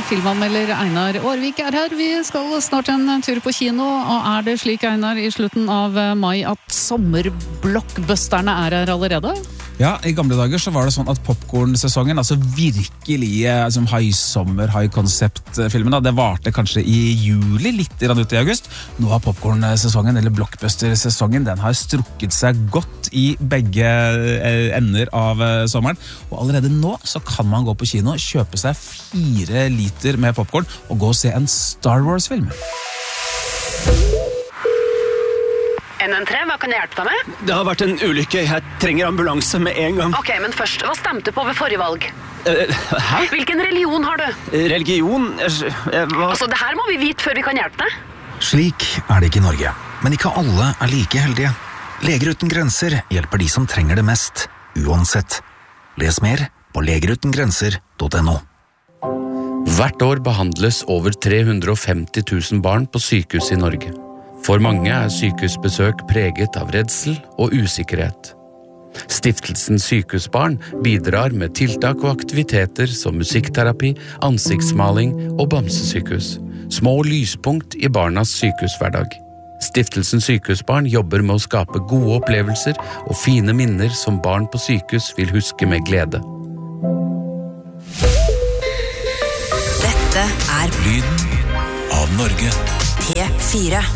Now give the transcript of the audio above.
filmanmelder Einar Aarvik her. Vi skal snart en tur på kino, og det slik, Einar, i slutten av mai at sommerblockbusterne her allerede? Ja, i gamle dager så var det sånn at popcorn-sesongen, altså virkelig high sommer, high concept-filmen, det varte kanskje i juli, litt ut i august. Nå har popcorn-sesongen, eller blockbuster-sesongen, den har strukket seg godt i begge ender av sommeren. Og allerede nå så kan man gå på kino, kjøpe seg 4 liter med popcorn og gå og se en Star Wars-film. NN3, hva kan jeg hjelpe deg med? Det har vært en ulykke. Jeg trenger ambulanse med en gang. Ok, men først, hva stemte på ved forrige valg? Hæ? Hvilken religion har du? Religion? Altså, det her må vi vite før vi kan hjelpe deg. Slik det ikke i Norge, men ikke alle like heldige. Leger uten grenser hjelper de som trenger det mest, uansett. Les mer på legerutengrenser.no. Hvert år behandles over 350 000 barn på sykehus i Norge. For mange sykehusbesøk preget av redsel og usikkerhet. Stiftelsen Sykehusbarn bidrar med tiltak og aktiviteter som musikkterapi, ansiktsmaling og bamsesykehus. Små lyspunkt i barnas sykehushverdag. Stiftelsen Sykehusbarn jobber med å skape gode opplevelser og fine minner som barn på sykehus vil huske med glede. Dette Lyden av Norge. P4.